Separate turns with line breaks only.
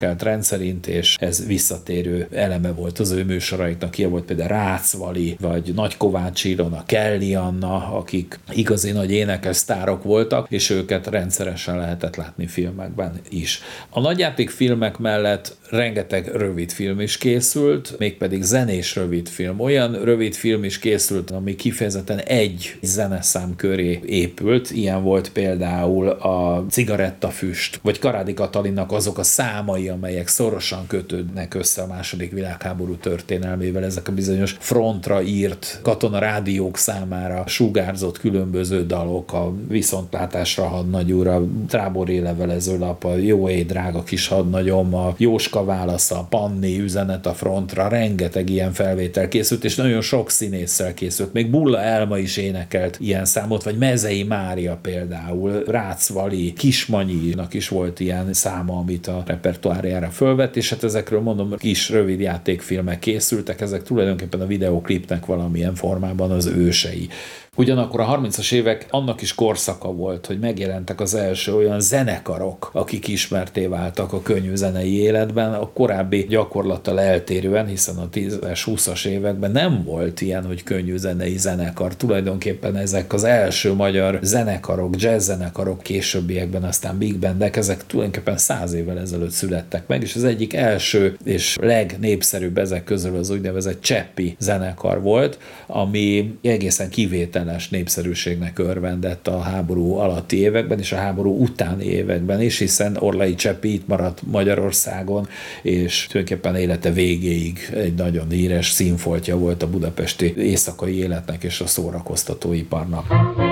rendszerint, és ez visszatérő eleme volt az ő műsoraiknak. Ilyen volt például Rácz Vali, vagy Nagy Kovács Ilona, Kelly Anna, akik igazi nagy énekes sztárok voltak, és őket rendszeresen lehetett látni filmekben is. A nagyjátékfilmek mellett rengeteg rövidfilm is készült, mégpedig zenés rövidfilm. Olyan rövidfilm is készült, ami kifejezetten egy zeneszám köré épült. Ilyen volt például a Cigarettafüst, vagy Karádi Katalinnak azok a számai, amelyek szorosan kötődnek össze a második világháború történelmével. Ezek a bizonyos frontra írt katonarádiók számára sugárzott különböző dalok, a Viszontlátásra hadnagyúr, a Trábori levelezőlap, a Jó éj, drága kis hadnagyom, a Jóska válasza, a Panni üzenet a frontra, rengeteg ilyen felvétel készült, és nagyon sok színésszel készült. Még Bulla Elma is énekelt ilyen számot, vagy Mezei Mária például, Rácz Vali, Kismanyinak is volt ilyen száma, amit a repertoárjára fölvett, és hát ezekről mondom, kis rövid játékfilmek készültek, ezek tulajdonképpen a videóklipnek valamilyen formában az ősei. Ugyanakkor a 30-as évek annak is korszaka volt, hogy megjelentek az első olyan zenekarok, akik ismertté váltak a könnyű zenei életben, a korábbi gyakorlattal eltérően, hiszen a 10-es, 20-as években nem volt ilyen, hogy könnyű zenei zenekar. Tulajdonképpen ezek az első magyar zenekarok, jazz zenekarok, későbbiekben aztán big bandek, ezek tulajdonképpen 100 évvel ezelőtt születtek meg, és az egyik első és legnépszerűbb ezek közül az úgynevezett Cseppi zenekar volt, ami egészen kivételes népszerűségnek örvendett a háború alatti években és a háború utáni években is, hiszen Orlai Cseppi itt maradt Magyarországon, és tulajdonképpen élete végéig egy nagyon híres színfoltja volt a budapesti éjszakai életnek és a szórakoztatóiparnak.